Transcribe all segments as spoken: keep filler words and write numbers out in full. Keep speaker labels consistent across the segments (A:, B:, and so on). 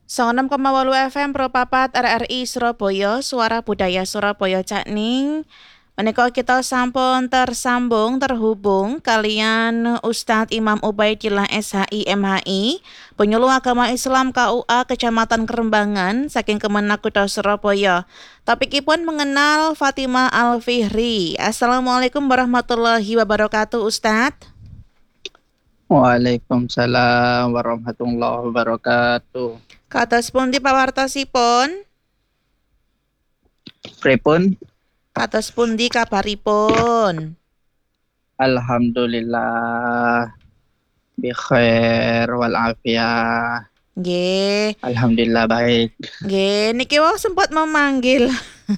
A: sanga enam koma wolu F M Pro Papat R R I Surabaya, Suara Budaya Surabaya Cakning. Menika kita sampun tersambung terhubung kalian Ustadz Imam Ubaidillah S H I M H I, penyuluh agama Islam K U A Kecamatan Kerembangan saking Kemenak Kota Surabaya. Topikipun mengenal Fatimah Al-Fihri. Assalamualaikum warahmatullahi wabarakatuh Ustadz.
B: Waalaikumsalam warahmatullahi wabarakatuh.
A: Kados pundi pawartosipun?
B: Pripun?
A: Kados pundi kabaripun?
B: Alhamdulillah bi khair wal afiyah.
A: Nggih.
B: Alhamdulillah baik.
A: Nggih, niki wau sempat memanggil.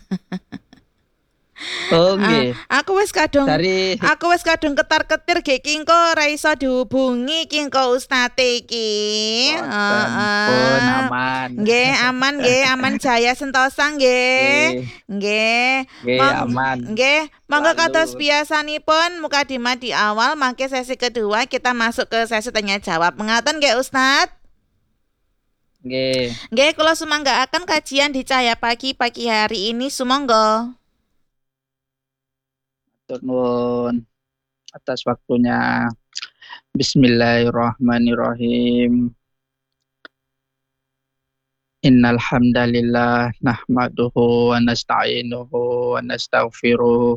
B: Oh
A: Ah,
B: nggih.
A: aku wis kadung
B: Dari
A: aku wis kadung ketar-ketir ge ki engko ora iso dihubungi ki engko Ustadz iki.
B: boten pun
A: Heeh.
B: aman.
A: Nggih, aman nggih, aman jaya sentosa nggih.
B: Nggih,
A: Nggih.
B: nggih
A: Mong
B: aman.
A: nggih, monggo kados
B: Lalu
A: biasanipun mukadimah di awal, mangke sesi kedua kita masuk ke sesi tanya jawab. Mengaten nggih Ustadz?
B: nggih,
A: Nggih, kula sumanggaaken kajian di Cahaya Pagi pagi hari ini sumangga.
B: matur nuwun atas waktunya. Bismillahirrahmanirrahim. Innal hamdalillah nahmaduhu wa nasta'inuhu wa nastaghfiruh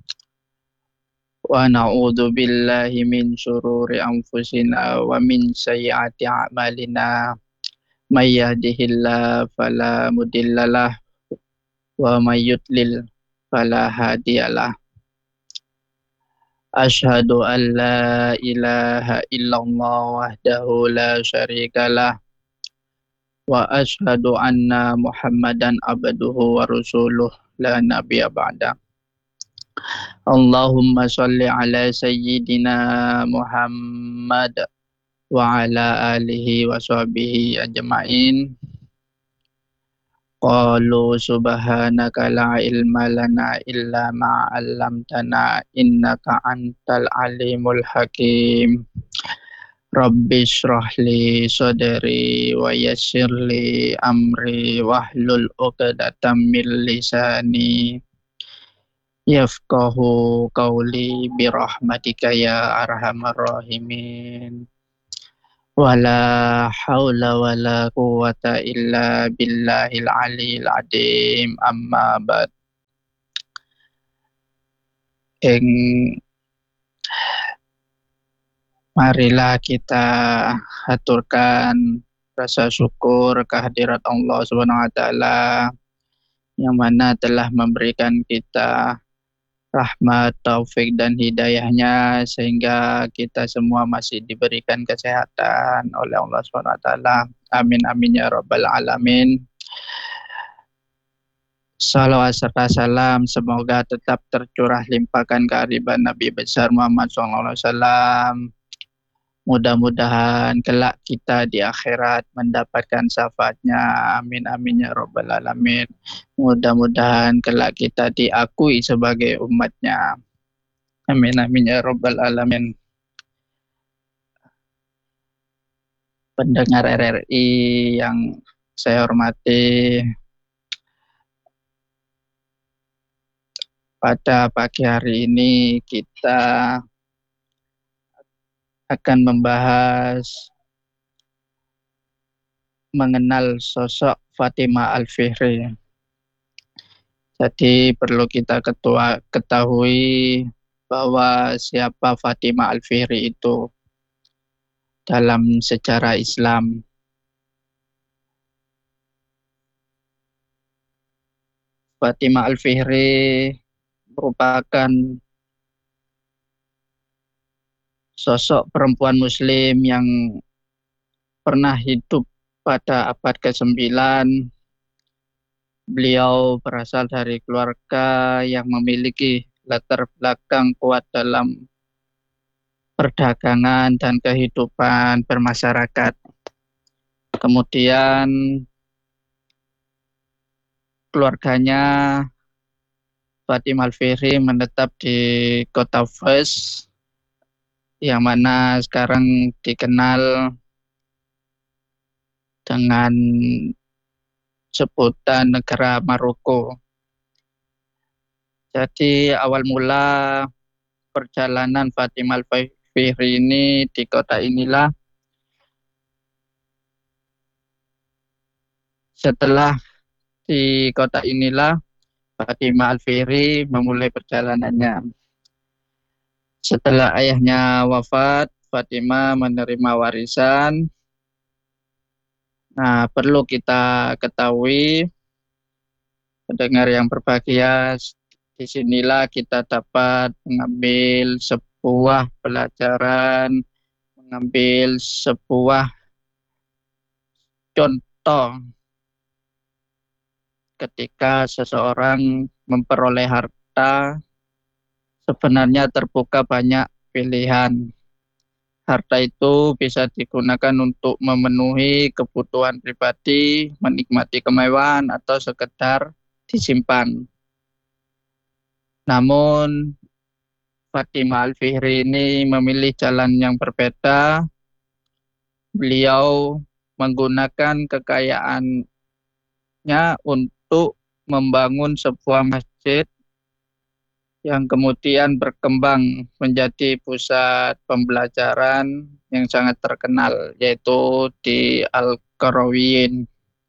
B: wa na'udzu billahi min syururi anfusina wa min sayyiati a'malina. May yahdihillahu fala mudhillalah wa may yudlil fala hadiyalah. Asyhadu an la ilaha illallah wahdahu la syarikalah wa asyhadu anna Muhammadan abduhu wa rasuluh la nabiyya ba'da. Allahumma sholli ala sayyidina Muhammad wa ala alihi wa sahbihi ajma'in. Qalu subhanaka la ilma lana illa ma 'allamtana innaka antal alimul hakim. Rabbi shrah li sadri wa yassir li amri wahlul 'uqdatam min lisani yafqahu qawli bi rahmatika ya arhamar rahimin. Wala haula wala quwwata illa billahil aliyil adim. Amma ba'd. Ing marilah kita haturkan rasa syukur kehadirat Allah Subhanahu wa taala yang mana telah memberikan kita rahmat, taufik dan hidayahnya sehingga kita semua masih diberikan kesehatan oleh Allah Subhanahu wa taala. Amin amin ya rabbal alamin. Salawat serta salam semoga tetap tercurah limpahkan kehadiran Nabi besar Muhammad shallallahu alaihi wasallam. Mudah-mudahan kelak kita di akhirat mendapatkan syafaatnya. Amin amin ya rabbal alamin. Mudah-mudahan kelak kita diakui sebagai umatnya. Amin amin ya rabbal alamin. Pendengar R R I yang saya hormati, pada pagi hari ini kita akan membahas mengenal sosok Fatimah Al-Fihri. Jadi perlu kita ketua, ketahui bahwa siapa Fatimah Al-Fihri itu dalam sejarah Islam. Fatimah Al-Fihri merupakan sosok perempuan muslim yang pernah hidup pada abad kesembilan. Beliau berasal dari keluarga yang memiliki latar belakang kuat dalam perdagangan dan kehidupan bermasyarakat. Kemudian keluarganya Fatimah Al-Fihri menetap di kota Fes, yang mana sekarang dikenal dengan sebutan negara Maroko. Jadi awal mula perjalanan Fatimah Al-Fihri ini di kota inilah setelah di kota inilah Fatimah Al-Fihri memulai perjalanannya. Setelah ayahnya wafat, Fatimah menerima warisan. Nah, perlu kita ketahui, pendengar yang berbahagia, di sinilah kita dapat mengambil sebuah pelajaran, mengambil sebuah contoh ketika seseorang memperoleh harta, sebenarnya terbuka banyak pilihan. Harta itu bisa digunakan untuk memenuhi kebutuhan pribadi, menikmati kemewahan, atau sekedar disimpan. Namun, Fatimah Al-Fihri ini memilih jalan yang berbeda. Beliau menggunakan kekayaannya untuk membangun sebuah masjid yang kemudian berkembang menjadi pusat pembelajaran yang sangat terkenal, yaitu di Al-Qarawiyyin.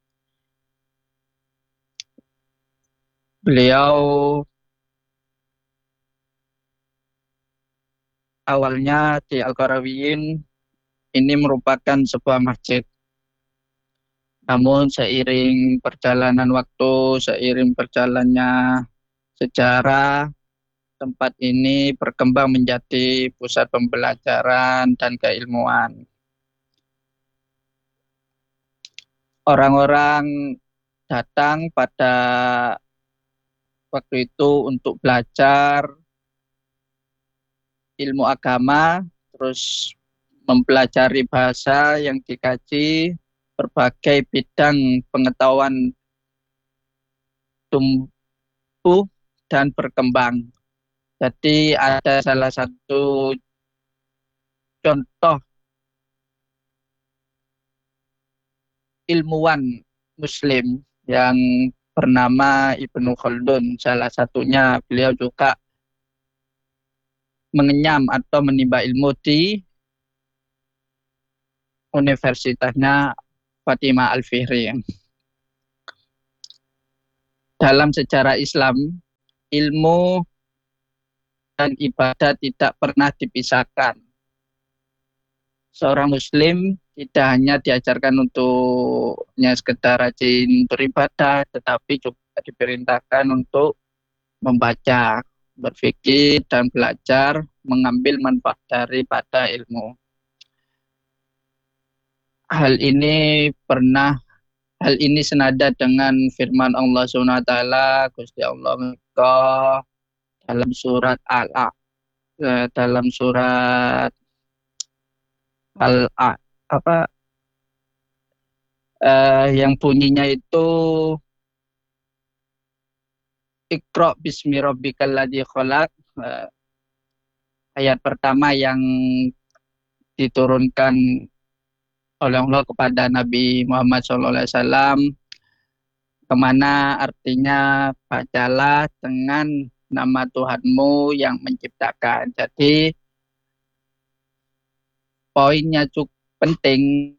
B: Beliau awalnya di Al-Qarawiyyin ini merupakan sebuah masjid. Namun seiring perjalanan waktu, seiring berjalannya sejarah, tempat ini berkembang menjadi pusat pembelajaran dan keilmuan. Orang-orang datang pada waktu itu untuk belajar ilmu agama, terus mempelajari bahasa yang dikaji, berbagai bidang pengetahuan tumbuh dan berkembang. Jadi ada salah satu contoh ilmuwan Muslim yang bernama Ibnu Khaldun. Salah satunya beliau juga mengenyam atau menimba ilmu di Universitasnya Fatimah Al-Fihri. Dalam sejarah Islam, ilmu dan ibadah tidak pernah dipisahkan. Seorang Muslim tidak hanya diajarkan untuknya sekedar rajin beribadah, tetapi juga diperintahkan untuk membaca, berpikir, dan belajar, mengambil manfaat daripada ilmu. Hal ini pernah, hal ini senada dengan firman Allah subhanahu wa taala, Gusti Allah menikah dalam surat al dalam surat al apa eh, yang bunyinya itu Iqra bismi rabbikal ladzi khalaq, eh, ayat pertama yang diturunkan oleh Allah kepada Nabi Muhammad shallallahu alaihi wasallam, kemana artinya bacalah dengan nama Tuhanmu yang menciptakan. Jadi poinnya cukup penting